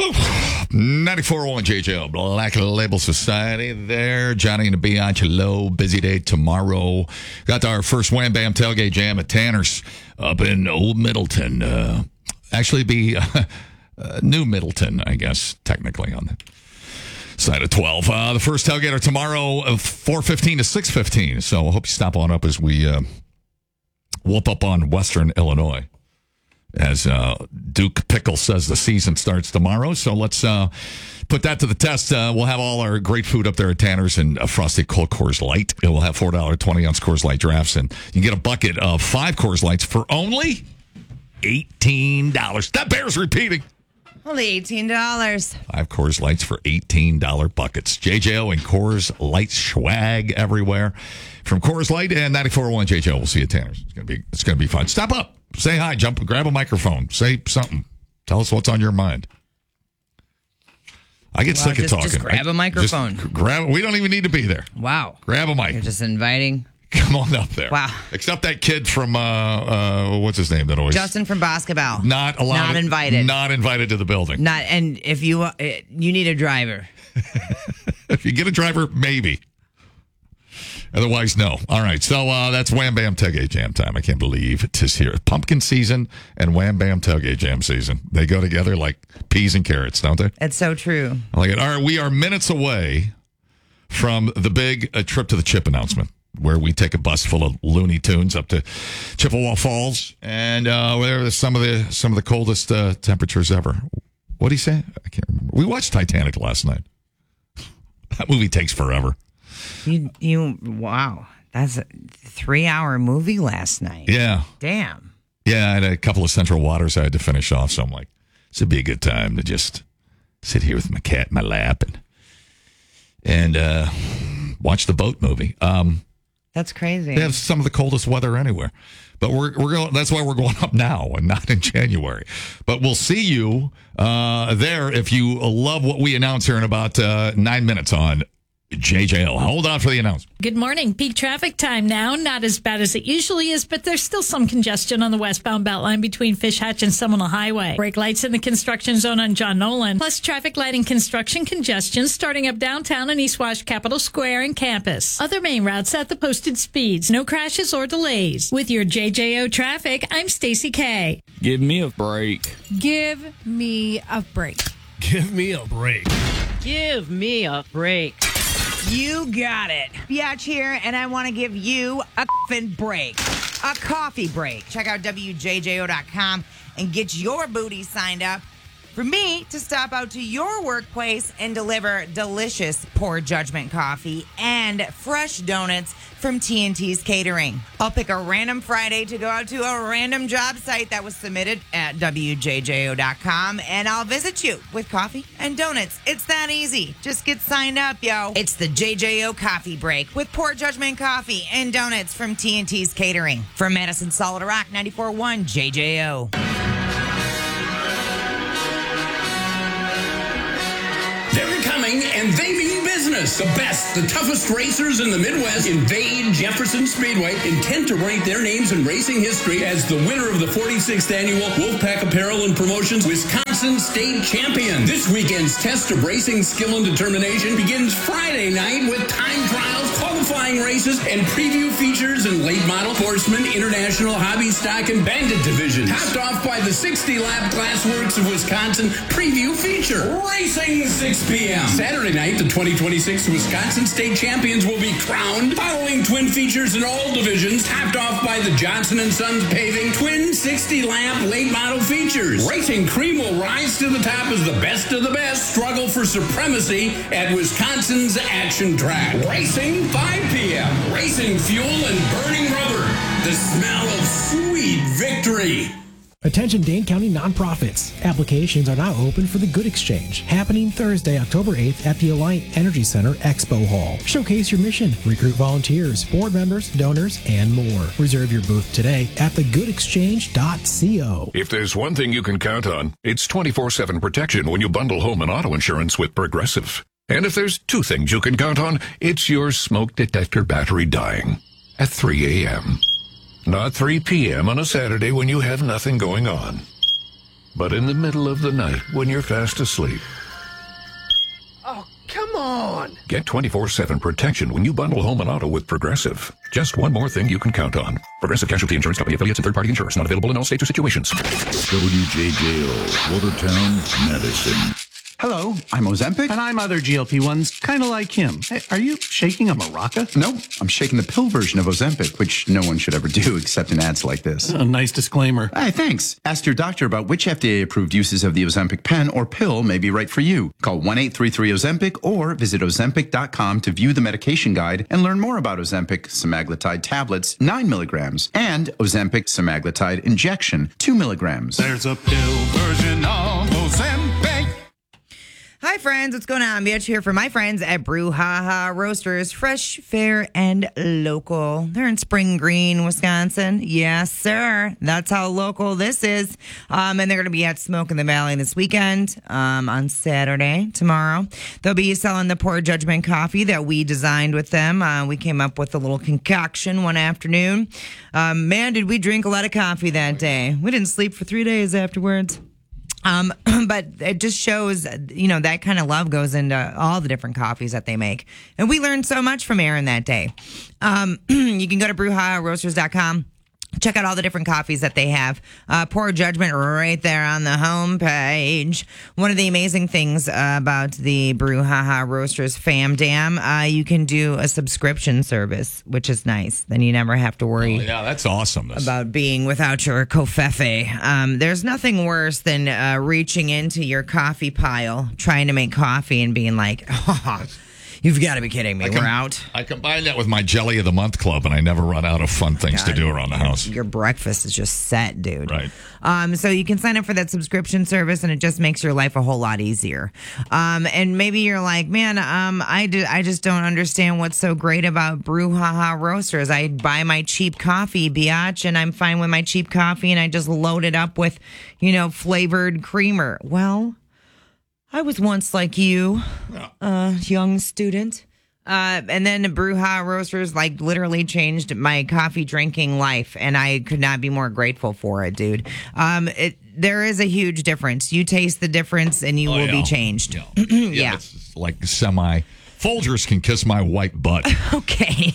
94.1 JJO, Black Label Society there. Johnny and the Biatch, hello. Busy day tomorrow. Got our first Wham Bam Tailgate Jam at Tanner's up in Old Middleton. Actually be New Middleton, I guess, technically on the side of 12. The first tailgater tomorrow, 4:15 to 6:15. So I hope you stop on up as we whoop up on Western Illinois. As Duke Pickle says, the season starts tomorrow. So let's put that to the test. We'll have all our great food up there at Tanner's and a frosted cold Coors Light. It will have $4 20-ounce Coors Light drafts. And you can get a bucket of 5 Coors Lights for only $18. That bears repeating. Only $18. 5 Coors Lights for $18 buckets. JJO and Coors Light swag everywhere. From Coors Light and 94.1 JJO. We'll see you at Tanner's. It's gonna be fun. Stop up. Say hi. Jump. Grab a microphone. Say something. Tell us what's on your mind. I get sick of talking. Just grab a microphone. We don't even need to be there. Wow. Grab a mic. You're just inviting. Come on up there. Wow. Except that kid from what's his name that always Justin from basketball. Not allowed. Not invited. Not invited to the building. And if you need a driver. If you get a driver, maybe. Otherwise, no. All right. So that's Wham Bam Tailgate Jam time. I can't believe it is here. Pumpkin season and Wham Bam Tailgate Jam season. They go together like peas and carrots, don't they? It's so true. I like it. All right. We are minutes away from the big trip to the Chip announcement, where we take a bus full of Looney Tunes up to Chippewa Falls, and there's some of the coldest temperatures ever. What did he say? I can't remember. We watched Titanic last night. That movie takes forever. Wow. That's a 3-hour movie last night. Yeah. Damn. Yeah, I had a couple of Central Waters I had to finish off, so I'm like, this would be a good time to just sit here with my cat in my lap and watch the boat movie. That's crazy. They have some of the coldest weather anywhere. But we're going. That's why we're going up now and not in January. But we'll see you there if you love what we announce here in about 9 minutes on JJL. Hold on for the announcement. Good morning. Peak traffic time now. Not as bad as it usually is, but there's still some congestion on the westbound Beltline between Fish Hatch and Seminole Highway. Brake lights in the construction zone on John Nolan. Plus traffic lighting construction congestion starting up downtown and East Wash Capitol Square and campus. Other main routes at the posted speeds. No crashes or delays. With your JJO traffic, I'm Stacey K. Give me a break. Give me a break. Give me a break. Give me a break. You got it. Biatch here, and I want to give you a effing break. A coffee break. Check out WJJO.com and get your booty signed up for me to stop out to your workplace and deliver delicious Poor Judgment coffee and fresh donuts from TNT's Catering. I'll pick a random Friday to go out to a random job site that was submitted at WJJO.com, and I'll visit you with coffee and donuts. It's that easy. Just get signed up, yo. It's the JJO Coffee Break with Poor Judgment coffee and donuts from TNT's Catering. From Madison Solid Rock, 94.1 JJO. They're coming, and they mean business. The best, the toughest racers in the Midwest invade Jefferson Speedway, intent to write their names in racing history as the winner of the 46th annual Wolfpack Apparel and Promotions Wisconsin State Champion. This weekend's test of racing skill and determination begins Friday night with time trials, qualifying races, and preview features in late model, horseman, international, hobby, stock, and bandit divisions. Topped off by the 60-lap Glassworks of Wisconsin preview feature. Racing 6 p.m. Saturday night, the 2026 Wisconsin State Champions will be crowned, following twin features in all divisions, topped off by the Johnson & Sons Paving twin 60-lap late model features. Racing Cream will rise to the top as the best of the best struggle for supremacy at Wisconsin's Action Track. Racing 5 p.m. Racing fuel and burning rubber. The smell of sweet victory. Attention Dane County nonprofits. Applications are now open for the Good Exchange, happening Thursday, October 8th at the Alliant Energy Center Expo Hall. Showcase your mission, recruit volunteers, board members, donors, and more. Reserve your booth today at thegoodexchange.co. If there's one thing you can count on, it's 24/7 protection when you bundle home and auto insurance with Progressive. And if there's two things you can count on, it's your smoke detector battery dying at 3 a.m. Not 3 p.m. on a Saturday when you have nothing going on. but in the middle of the night when you're fast asleep. Oh, come on. Get 24/7 protection when you bundle home and auto with Progressive. Just one more thing you can count on. Progressive Casualty Insurance Company, affiliates, and third-party insurers. Not available in all states or situations. WJJO, Watertown, Madison. Hello, I'm Ozempic. And I'm other GLP-1s, kind of like him. Hey, are you shaking a maraca? No, I'm shaking the pill version of Ozempic, which no one should ever do except in ads like this. A nice disclaimer. Hey, thanks. Ask your doctor about which FDA-approved uses of the Ozempic pen or pill may be right for you. Call 1-833-OZEMPIC or visit Ozempic.com to view the medication guide and learn more about Ozempic semaglutide tablets, 9 milligrams, and Ozempic semaglutide injection, 2 milligrams. There's a pill version of Ozempic. Hi, friends. What's going on? Bitch here for my friends at Brouhaha Roasters. Fresh, fair, and local. They're in Spring Green, Wisconsin. Yes, sir. That's how local this is. And they're going to be at Smoke in the Valley this weekend on Saturday, tomorrow. They'll be selling the Poor Judgment coffee that we designed with them. We came up with a little concoction one afternoon. Man, did we drink a lot of coffee that day. We didn't sleep for 3 days afterwards. But it just shows, that kind of love goes into all the different coffees that they make. And we learned so much from Aaron that day. You can go to BrouhahaRoasters.com. Check out all the different coffees that they have. Poor Judgment right there on the homepage. One of the amazing things about the Brouhaha Roasters Fam Dam, you can do a subscription service, which is nice. Then you never have to worry. Yeah, that's awesome. About being without your covfefe. There's nothing worse than reaching into your coffee pile, trying to make coffee and being like, oh, you've got to be kidding me. We're out. I combine that with my Jelly of the Month club, and I never run out of fun things to do around the house. Your breakfast is just set, dude. Right. So you can sign up for that subscription service, and it just makes your life a whole lot easier. And maybe you're like, man, I just don't understand what's so great about Brouhaha Roasters. I buy my cheap coffee, biatch, and I'm fine with my cheap coffee, and I just load it up with, flavored creamer. Well, I was once like you, young student. And then the Brouhaha Roasters literally changed my coffee drinking life, and I could not be more grateful for it, dude. There is a huge difference. You taste the difference, and you will be changed. Yeah. It's like semi. Folgers can kiss my white butt. Okay.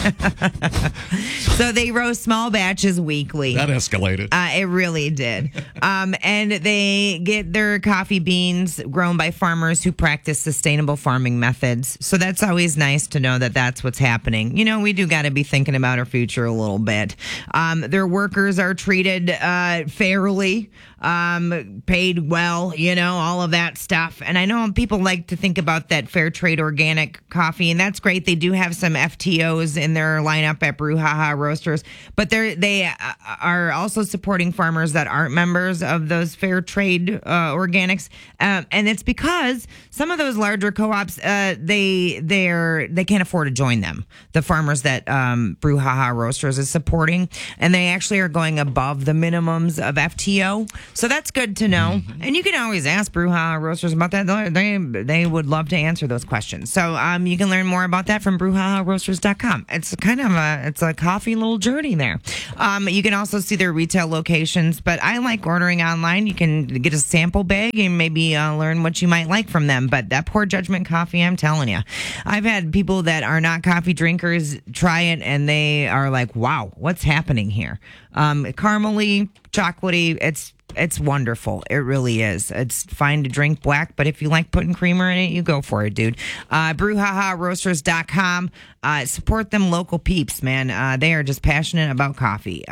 So they roast small batches weekly. That escalated. It really did. And they get their coffee beans grown by farmers who practice sustainable farming methods. So that's always nice to know that that's what's happening. We do got to be thinking about our future a little bit. Their workers are treated fairly, paid well, all of that stuff. And I know people like to think about that fair trade organic coffee, and that's great. They do have some FTOs in their lineup at Brouhaha Roasters, but they are also supporting farmers that aren't members of those fair trade organics, and it's because some of those larger co-ops they can't afford to join them. The farmers that Brouhaha Roasters is supporting, and they actually are going above the minimums of FTO, so that's good to know. Mm-hmm. And you can always ask Brouhaha Roasters about that. They would love to answer those questions. So you can learn more about that from BrouhahaRoasters.com. It's kind of a coffee little journey there. You can also see their retail locations, but I like ordering online. You can get a sample bag and maybe learn what you might like from them. But that Poor Judgment coffee, I'm telling you, I've had people that are not coffee drinkers try it, and they are like, wow, what's happening here? Caramely, chocolatey, it's wonderful. It really is. It's fine to drink black, but if you like putting creamer in it, you go for it, dude. BrouhahaRoasters.com. Support them local peeps, man. They are just passionate about coffee.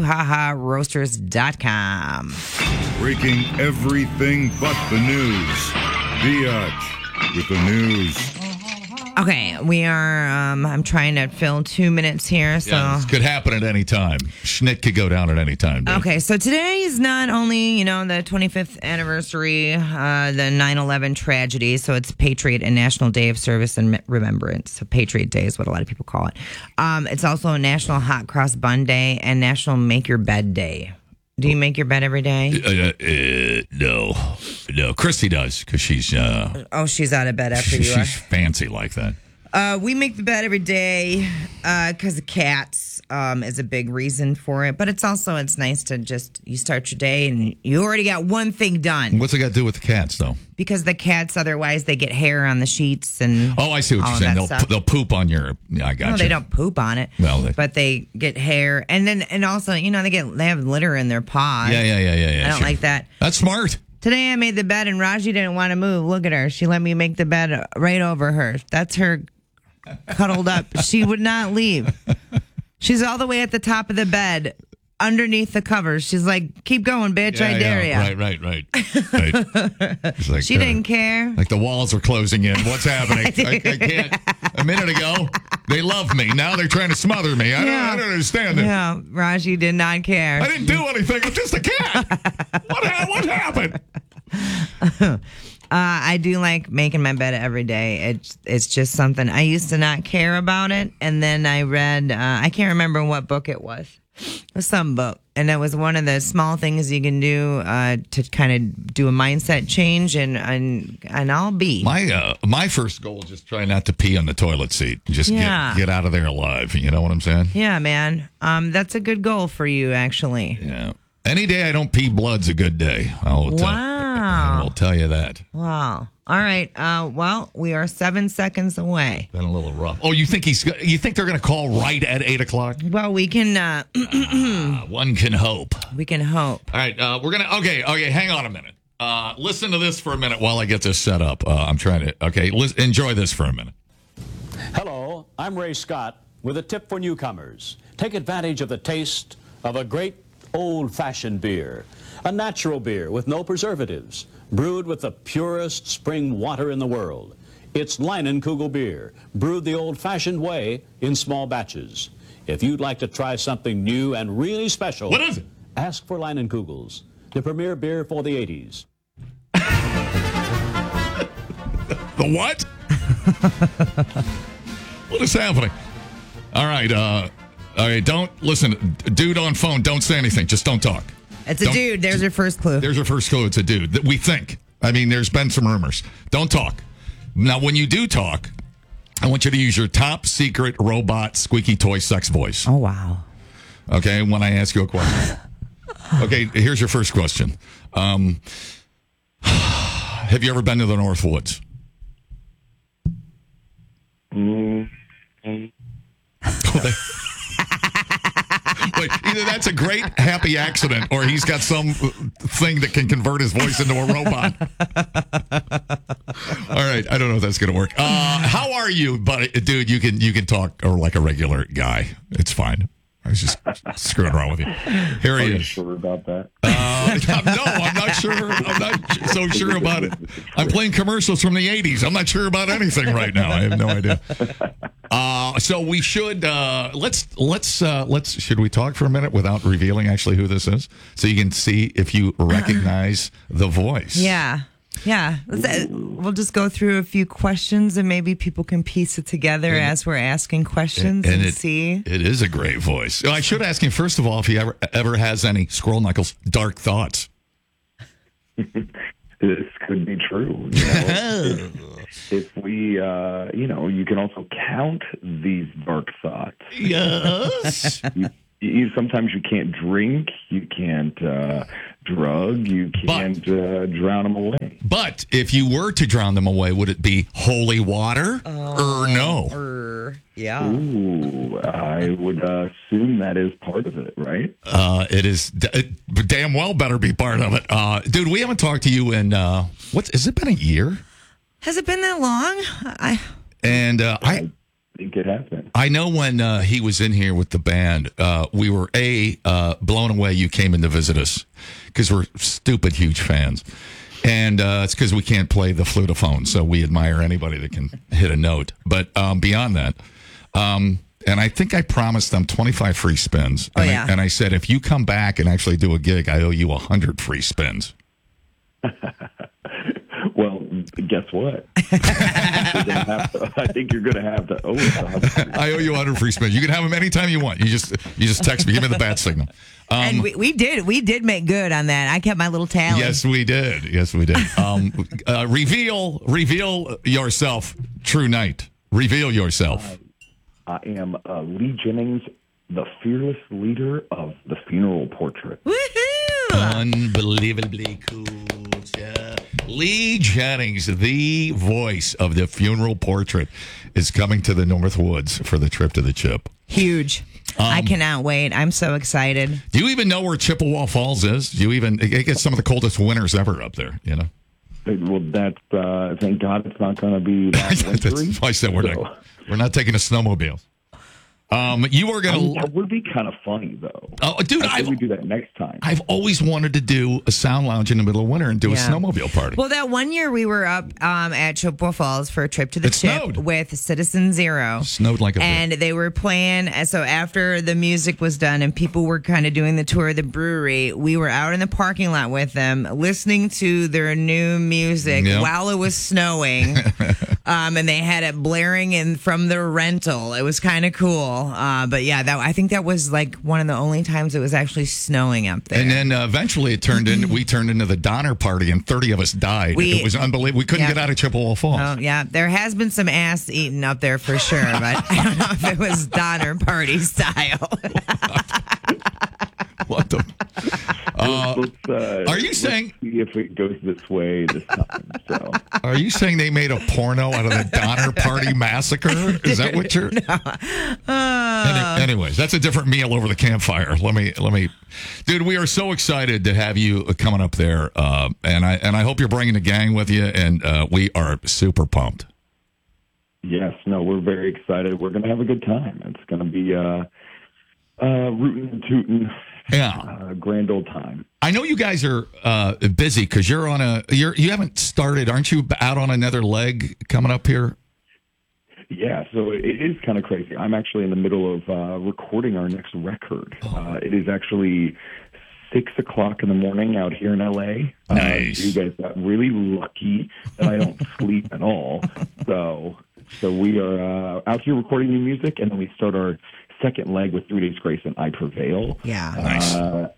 BrouhahaRoasters.com. Breaking everything but the news. Biatch with the news. Okay, we are, I'm trying to fill 2 minutes here. So this could happen at any time. Schnitt could go down at any time. Dude. Okay, so today is not only, the 25th anniversary, the 9/11 tragedy, so it's Patriot and National Day of Service and Remembrance. So Patriot Day is what a lot of people call it. It's also a National Hot Cross Bun Day and National Make Your Bed Day. Do you make your bed every day? No. Christy does, because she's... she's out of bed after you are. She's fancy like that. We make the bed every day because of cats is a big reason for it. But it's nice to you start your day and you already got one thing done. What's it got to do with the cats, though? Because the cats, otherwise, they get hair on the sheets and I see what you're saying. They'll poop on your. Yeah, I got you. No, they don't poop on it. Well, but they get hair, and also, they have litter in their paws. Yeah. I don't like that. That's smart. Today I made the bed and Raji didn't want to move. Look at her. She let me make the bed right over her. That's her cuddled up. She would not leave. She's all the way at the top of the bed, underneath the covers. She's like, keep going, bitch. I dare you. Right. Like, she didn't care. Like the walls are closing in. What's happening? I can't. A minute ago, they loved me. Now they're trying to smother me. I don't understand it. Yeah, Raji did not care. I didn't do anything. I'm just a cat. What happened? I do like making my bed every day. It's just something. I used to not care about it, and then I read, I can't remember what book it was. It was some book, and it was one of the small things you can do to kind of do a mindset change, and I'll be. My first goal is just try not to pee on the toilet seat. Just get out of there alive. You know what I'm saying? Yeah, man. That's a good goal for you, actually. Yeah. Any day I don't pee blood's a good day. I'll tell you that. Wow. All right. Well, we are 7 seconds away. Been a little rough. Oh, you think they're going to call right at 8:00? Well, we can. One can hope. We can hope. All right. We're gonna. Okay. Hang on a minute. Listen to this for a minute while I get this set up. I'm trying to. Okay. Enjoy this for a minute. Hello, I'm Ray Scott with a tip for newcomers. Take advantage of the taste of a great old-fashioned beer. A natural beer with no preservatives, brewed with the purest spring water in the world. It's Leinenkugel beer, brewed the old-fashioned way in small batches. If you'd like to try something new and really special, what is it? Ask for Leinenkugels, the premier beer for the 80s. The what? What is happening? All right, don't listen. Dude on phone, don't say anything. Just don't talk. It's a dude. There's your first clue. There's your first clue. It's a dude. We think. I mean, there's been some rumors. Don't talk. Now, when you do talk, I want you to use your top secret robot squeaky toy sex voice. Oh, wow. Okay, when I ask you a question. Okay, here's your first question. Have you ever been to the North Woods? Wait, either that's a great happy accident or he's got some thing that can convert his voice into a robot. All right, I don't know if that's going to work. How are you, buddy? Dude, you can talk or like a regular guy. It's fine. I was just screwing around with you. Here he is. Sure about that? No, I'm not sure. I'm not so sure about it. I'm playing commercials from the 80s. I'm not sure about anything right now. I have no idea. So we should let's should we talk for a minute without revealing actually who this is, so you can see if you recognize the voice. Yeah. We'll just go through a few questions and maybe people can piece it together as we're asking questions and see. It is a great voice. I should ask him first of all if he ever has any Squirrel Knuckles dark thoughts. This could be true. If we, you can also count these dark thoughts. Yes. You sometimes you can't drink, you can't drug, you can't drown them away. But if you were to drown them away, would it be holy water or no? Yeah. Ooh, I would assume that is part of it, right? It is. It damn well better be part of it. Dude, we haven't talked to you in, has it been a year? Has it been that long? I think it has been. I know when he was in here with the band, we were blown away you came in to visit us because we're stupid huge fans. And it's because we can't play the flutophone, so we admire anybody that can hit a note. But beyond that, and I think I promised them 25 free spins. And I said, if you come back and actually do a gig, I owe you 100 free spins. Well, guess what? I think you're going to have to owe it. I owe you 100 free spins. You can have them anytime you want. You just text me. Give me the bat signal. And we did make good on that. I kept my little tally. Yes, we did. Reveal yourself, True Night. Reveal yourself. I am Lee Jennings, the fearless leader of the Funeral Portrait. Unbelievably cool. Yeah. Lee Jennings, the voice of the Funeral Portrait, is coming to the Northwoods for the trip to the Chip. Huge. I cannot wait. I'm so excited. Do you even know where Chippewa Falls is? Do you even? It gets some of the coldest winters ever up there, you know? Well, that's, thank God it's not going to be that wintry. That's why I said we're not taking a snowmobile. You are going to. That would be kind of funny, though. Oh, dude, I think we do that next time. I've always wanted to do a sound lounge in the middle of winter and do a snowmobile party. Well, that one year we were up at Chippewa Falls for a trip to the Chip with Citizen Zero. Snowed like a And they were playing. So after the music was done and people were kind of doing the tour of the brewery, we were out in the parking lot with them listening to their new music while it was snowing. And they had it blaring in from their rental. It was kind of cool. But yeah, I think that was like one of the only times it was actually snowing up there. And then eventually we turned into the Donner Party and 30 of us died. It was unbelievable. We couldn't get out of Chippewa Falls. Oh, yeah. There has been some ass eaten up there for sure, but I don't know if it was Donner Party style. What the? Are you saying? Let's see if it goes this way this time. So. Are you saying they made a porno out of the Donner Party massacre? Is that what you're? No. Anyways, that's a different meal over the campfire. Let me, dude. We are so excited to have you coming up there, and I hope you're bringing the gang with you, and we are super pumped. Yes, no, we're very excited. We're going to have a good time. It's going to be rootin' and tootin'. Yeah, grand old time. I know you guys are busy because you haven't started, aren't you? Out on another leg coming up here. Yeah, so it is kind of crazy. I'm actually in the middle of recording our next record. It is actually 6 o'clock in the morning out here in LA. Nice. You guys got really lucky that I don't sleep at all. So we are out here recording new music, and then we start our second leg with 3 Days Grace and I Prevail. Yeah. Nice.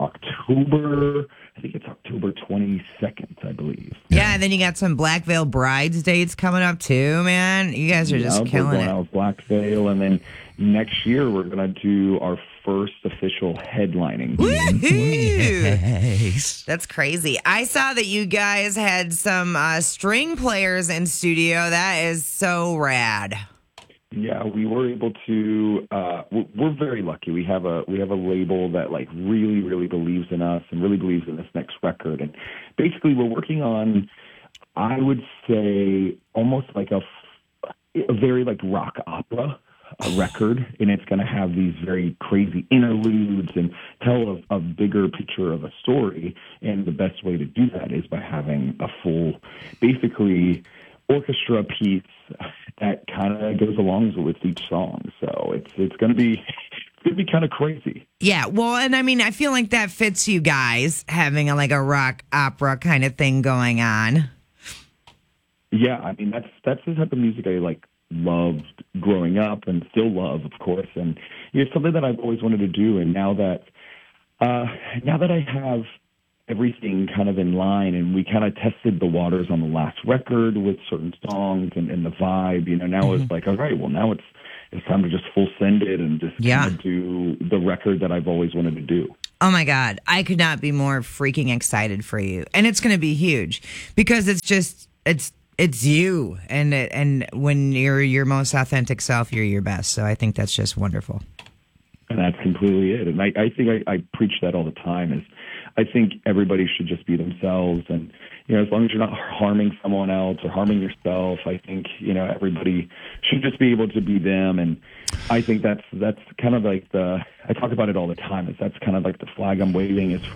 I think it's October 22nd, I believe. Yeah, and then you got some Black Veil Brides dates coming up too, man. You guys are just killing we're going out with Black Veil, and then next year we're going to do our first official headlining. Woohoo! That's crazy. I saw that you guys had some string players in studio. That is so rad. Yeah, we were able to. We're very lucky. We have a label that like really, really believes in us and really believes in this next record. And basically, we're working on, I would say, almost like a very like rock opera record, and it's going to have these very crazy interludes and tell a bigger picture of a story. And the best way to do that is by having a full, basically, orchestra piece that kind of goes along with each song. So it's going to be kind of crazy. Yeah, well, and I mean, I feel like that fits you guys having a rock opera kind of thing going on. Yeah, I mean that's the type of music I loved growing up and still love, of course, and it's something that I've always wanted to do. And now that I have everything kind of in line, and we kind of tested the waters on the last record with certain songs and the vibe, now it's like, all right, well, now it's time to just full send it and just kind of do the record that I've always wanted to do. Oh my God, I could not be more freaking excited for you. And it's going to be huge because it's you, and when you're your most authentic self, you're your best. So I think that's just wonderful. And that's completely it. And I think I preach that all the time is I think everybody should just be themselves. And, as long as you're not harming someone else or harming yourself, I think, everybody should just be able to be them. And I think that's kind of like I talk about it all the time, is that's kind of like the flag I'm waving is